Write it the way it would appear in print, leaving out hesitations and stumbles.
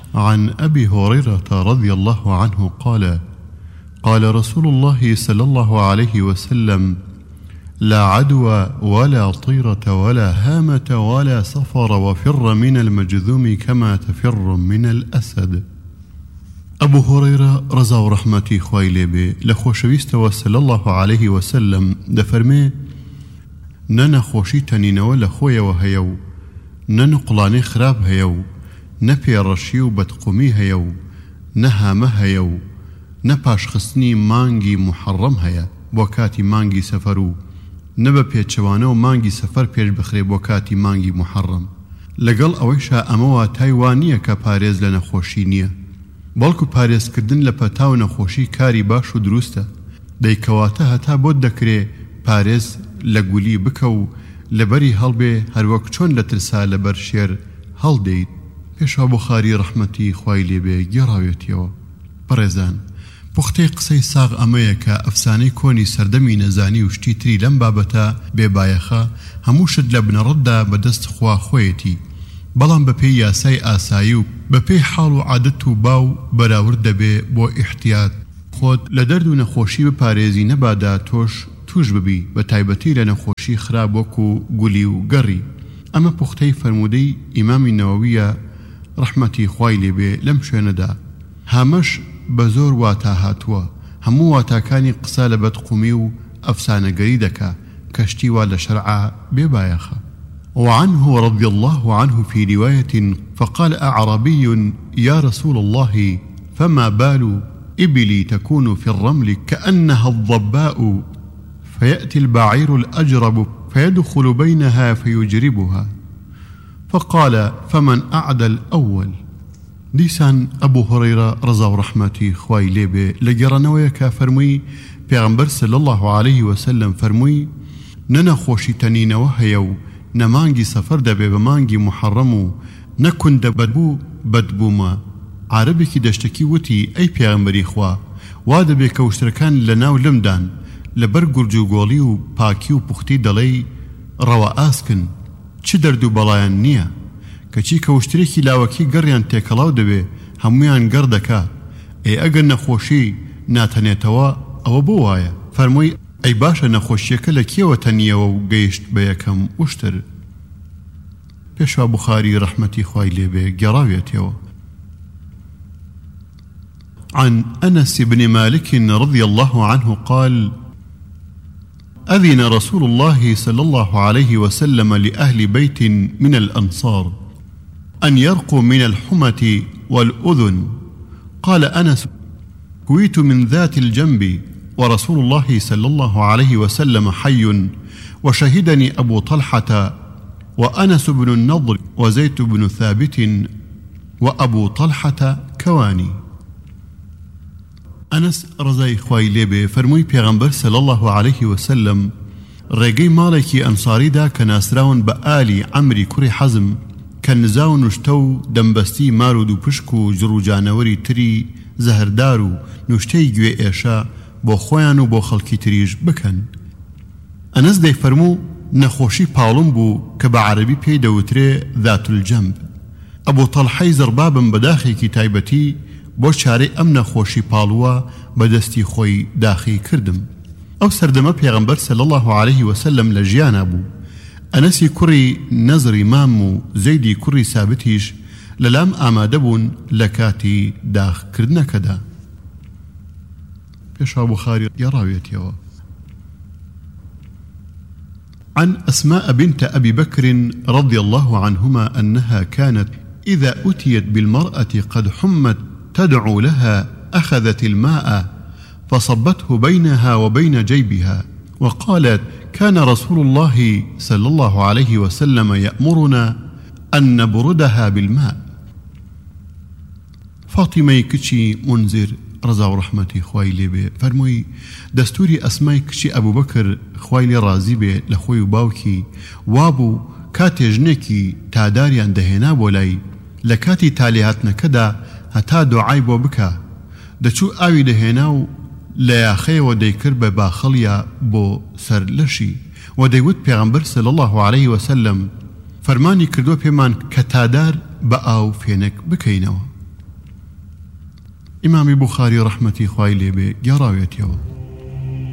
عن أبي هريرة رضي الله عنه قال: قال رسول الله صلى الله عليه وسلم: لا عدوى ولا طيرة ولا هامة ولا سفر، وفر من المجذوم كما تفر من الأسد. أبو هريرة رضا ورحمتي خوای لێبێ لە خۆشەویستەوە صلى الله عليه وسلم دەفەرمێ: نە نەخۆشی تەنینەوە لە خۆیەوە هەیە و نە نوقڵانەی خراپ هەیە و نە پێڕەشی و بەدقومی هەیە و نە هامە هەیە و نە پاشخستنی مانگی محەڕەم هەیە بۆ کاتی مانگی سەفەر و نە بە پێچەوانە و مانگی سەفەر پێش بخرێ بۆ کاتی مانگی محەڕەم. لەگەڵ ئەوەیشا ئەمەوە تایوانیە کە پارێز لە نەخۆشی نییە، بەڵکو پارێزکردن لە پەتاو نەخۆشی کاری باش و دروستە. دەیکەواتە هەتا بۆت دەکرێ پارێز لە گولی بکە و لەبەری هەڵبێ هەروەک چۆن لە ترسا لەبەر شێر هەڵدەیت. پێشوا بوخاری ڕەحمەتی خوای لێبێ گێڕاوێتیەوە: بەڕێزان، پوختەی قسەی ساغ ئەمەیە کە ئەفسانەی کۆنی سەردەمی نەزانی و شتی تری لەم بابەتە بێبایەخە هەموو شت لە بنەڕەتدا بەدەست خوا خۆیەتی، بەڵام بەپێی یاسای ئاسایی و بەپێی حاڵ و عادەت و باو بەراورد دەبێ بۆ ئیحتیات. خۆت لە دەرد و نەخۆشی بپارێزی نەبادا تۆش توش ببی، بە تایبەتی لە نەخۆشی خراپ وەکو گولی و گەڕی. ئەمە پوختەی فەرموودەی ئیمامی نەوەویە ڕەحمەتی خوای لێبێ لەم شوێنەدا. هەمەش بە زۆر واتا هاتووە، هەموو واتاکانی قسە لە بەدقومی و ئەفسانەگەری دەکا، کەشتی وا لە شەرعا بێبایەخە. وعنه رضي الله عنه في رواية: فقال أعرابي: يا رسول الله، فما بال إبلي تكون في الرمل كأنها الضباء، فيأتي البعير الأجرب فيدخل بينها فيجربها. فقال: فمن أعدى الأول. دیسان أبو هريرة رضا ورحمتي خوای لێبێ لە گێڕانەوەیەکە فەرمووی: پێغەمبەر صلی الله عليه وسلم فەرمووی: نە نەخۆشی تەنینەوە هەیە و نە مانگی سەفەر دەبێ بە مانگی محەڕەم و نە کوندە بەدبوو بەدبوومە. عارەبێکی دەشتەکی وتی: ئەی پێغەمبەری خوا، وا دەبێ کە وشترەکان لە ناو لەمدان لەبەر گورج و گۆڵی و پاکی و پوختی دەڵێی ڕەوە ئاسکن، چ دەرد و بەڵایان نییە، کەچی کە وشترێکی لاوەکی گەڕیان تێکەڵاو دەبێ هەمویان گەڕ دەکا. ئەگەر نەخۆشی ناتەنێتەوە ئەوە بۆ وایە؟ فەرمووی: ئەی باشە نەخۆشیەکە لە کێوە تەنیەوە و گەیشت بە یەکەم وشتر. پێشوا بوخاری ڕەحمەتی خوای لێبێ گێڕاوێتەوە: عن أنس بن مالك رضي الله عنه قال: أذن رسول الله صلى الله عليه وسلم لأهل بيت من الأنصار أن يرقوا من الحمة والأذن. قال أنس: كويت من ذات الجنب ورسول الله صلى الله عليه وسلم حي، وشهدني أبو طلحة وأنس بن النضر وزيد بن ثابت وأبو طلحة كواني. أنس رضای خوای لێبێ فەرمووی پێغەمبەر صلی الله عليه وسلم ڕێگەی ماڵێکی ئەنساریدا کە ناسراون بە ئالی عەمری کوڕی حەزم، کە نزا و نوشتە و دەمبەستی مار و دووپشک و جڕ و جانەوەری تری زەهردار و نوشتەی گوێ ئێشە بۆ خۆیان و بۆ خەڵکی تریش بکەن. ئەنس دەیفەرموو نەخۆشی پاڵم بوو کە بە عەرەبی پێی دەوترێ ذات الجەنب. ئەبوو تەڵحەی زەربابم بەداخێکی تایبەتی بۆ چارەی ئەم نەخۆشی پاڵووە بەدەستی خۆی داخی کردم. ئەو سەردەمە پێغەمبەر صلی الله عليه وسلم لە ژیانە بوو. ئەنەسی کوڕی نەزری مام و زەیدی کوڕی سابتیش لەلام ئامادە بوون لە کاتی داخکردنەکەدا. پێشوا بوخاری گێڕاوێتەوە: عن أسماء بنت أبي بكر رضي الله عنهما أنها كانت إذا أتيت بالمرأة قد حمت تدعو لها أخذت الماء فصبته بينها وبين جيبها، وقالت: كان رسول الله صلى الله عليه وسلم يأمرنا أن نبردها بالماء. فاطمة كشي منذر رضا ورحمتي خوای لێبێ فەرمووی دەستوری ئەسمای کشی ئەبوو بەکر خوای لێ ڕازی بێ لە خۆی و باوکی وابوو کاتێ ژنێکی تاداریان دەهێنا بۆ لای لە کاتی تالیهاتنەکەدا هەتا دوعای بۆ بکە، دەچوو ئاوی دەهێنا و لە یاخەیەوە دەیکرد بە باخەڵیا بۆ سەر لەشی و دەیوت پێغەمبەر صلی الله عليه وسلم فەرمانی کردو پێمان کە تادار بە ئاو فێنک بکەینەوە. ئیمامی بوخاری ڕەحمەتی خوای لێبێ گێڕاوێتەوە